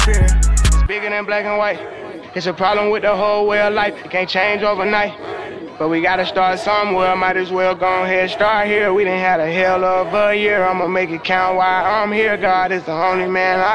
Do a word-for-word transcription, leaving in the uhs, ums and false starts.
fear. It's bigger than black and white. It's a problem with the whole way of life. It can't change overnight. But we gotta start somewhere. Might as well go ahead start here. We done had a hell of a year. I'ma make it count while I'm here. God is the only man I